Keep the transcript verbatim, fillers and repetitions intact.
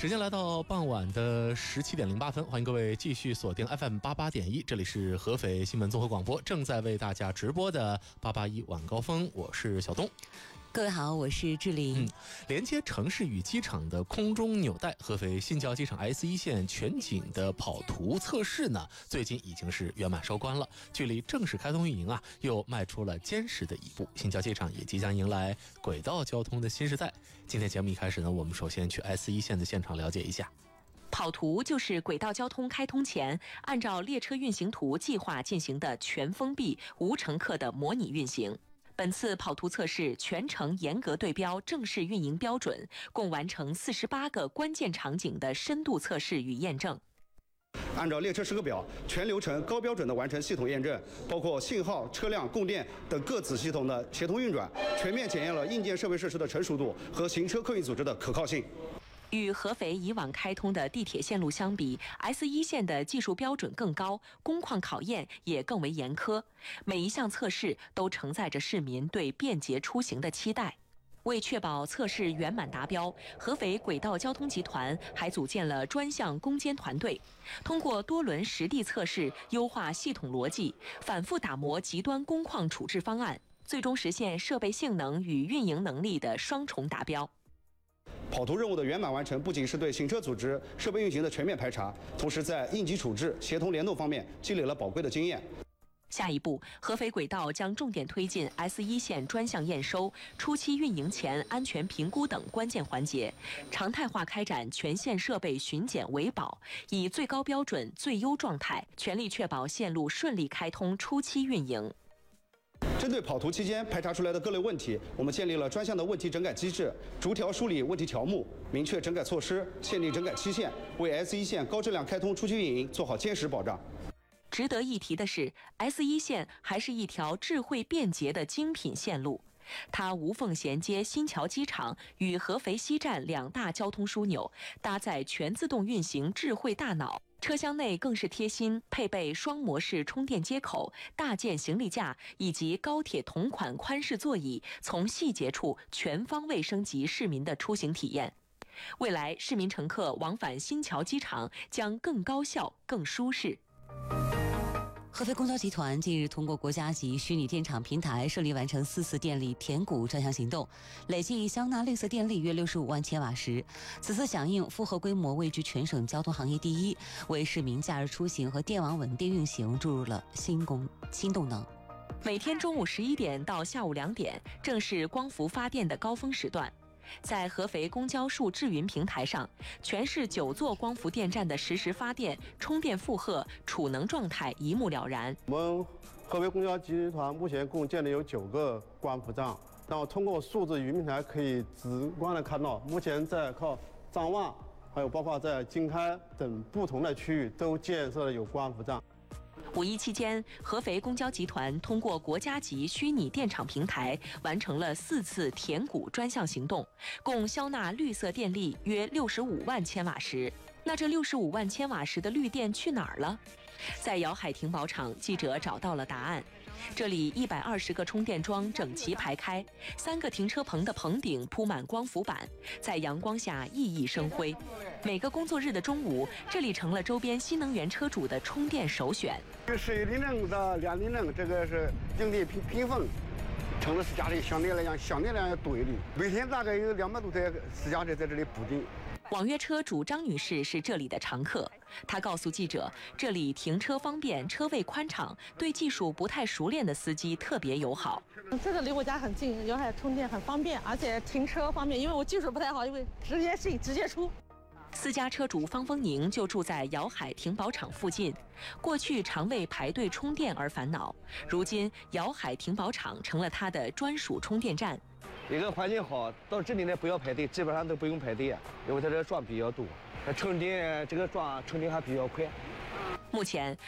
时间来到傍晚的十七点零八分，欢迎各位继续锁定 F M 八八点一，这里是合肥新闻综合广播，正在为大家直播的八八一晚高峰，我是小东。 各位好，我是志玲。 嗯，连接城市与机场的空中纽带，合肥新桥机场 S 一 线全景的跑图测试呢，最近已经是圆满收官了，距离正式开通运营啊，又迈出了坚实的一步。新桥机场也即将迎来轨道交通的新时代。今天节目一开始呢，我们首先去 S 一 线的现场了解一下。 跑图就是轨道交通开通前，按照列车运行图计划进行的全封闭、无乘客的模拟运行。本次跑图测试全程严格对标正式运营标准，共完成四十八个关键场景的深度测试与验证。 按照列车时刻表，全流程高标准的完成系统验证，包括信号、车辆、供电等各子系统的协同运转，全面检验了硬件设备设施的成熟度和行车客运组织的可靠性。 与合肥以往开通的地铁线路相比 ，S 一 线的技术标准更高，工况考验也更为严苛。每一项测试都承载着市民对便捷出行的期待。为确保测试圆满达标，合肥轨道交通集团还组建了专项攻坚团队，通过多轮实地测试，优化系统逻辑，反复打磨极端工况处置方案，最终实现设备性能与运营能力的双重达标。 跑图任务的圆满完成，不仅是对行车组织、设备运行的全面排查，同时在应急处置、协同联动方面积累了宝贵的经验。 下一步，合肥轨道将重点推进 S 一 线专项验收、初期运营前安全评估等关键环节，常态化开展全线设备巡检维保，以最高标准、最优状态，全力确保线路顺利开通初期运营。 针对跑图期间排查出来的各类问题，我们建立了专项的问题整改机制，逐条梳理问题条目，明确整改措施，限定整改期限，为 S 一 线高质量开通初期运营做好坚实保障。 值得一提的是 ，S 一 线还是一条智慧便捷的精品线路，它无缝衔接新桥机场与合肥西站两大交通枢纽，搭载全自动运行智慧大脑。车厢内更是贴心配备双模式充电接口、大件行李架以及高铁同款宽式座椅，从细节处全方位升级市民的出行体验。未来市民乘客往返新桥机场将更高效、更舒适。合肥公交集团近日通过国家级虚拟电厂平台顺利完成四次电力填谷专项行动，累计消纳绿色电力约六十五万千瓦时。此次响应复合规模位居全省交通行业第一，为市民假日出行和电网稳定运行注入了新功新动能。每天中午十一点到下午两点，正是光伏发电的高峰时段。在合肥公交数智云平台上，全市九座光伏电站的实时发电、充电负荷、储能状态一目了然。 我们合肥公交集团目前共建立有九个光伏站，然后通过数字云平台可以直观的看到，目前在靠张望，还有包括在经开等不同的区域都建设了有光伏站。 五一期间，合肥公交集团通过国家级虚拟电厂平台完成了四次填谷专项行动，共消纳绿色电力约六十五万千瓦时。那这六十五万千瓦时的绿电去哪儿了？在瑶海停保场，记者找到了答案。这里一百二十个充电桩整齐排开，三个停车棚的棚顶铺满光伏板，在阳光下熠熠生辉。每个工作日的中午，这里成了周边新能源车主的充电首选。 水力能到两力能，这个是用电平平分，成了私家车相对来讲相对来讲要多一点，每天大概有两百多台私家车在这里补丁。 网约车主张女士是这里的常客，她告诉记者，这里停车方便，车位宽敞，对技术不太熟练的司机特别友好。 这个离我家很近，瑶海充电很方便，而且停车方便，因为我技术不太好，因为直接进直接出。 私家车主方风宁就住在瑶海停保场附近，过去常为排队充电而烦恼，如今瑶海停保场成了他的专属充电站。 一个环境好，到这里呢不要排队，基本上都不用排队，因为它这桩比较多，充电这个桩充电还比较快。 目前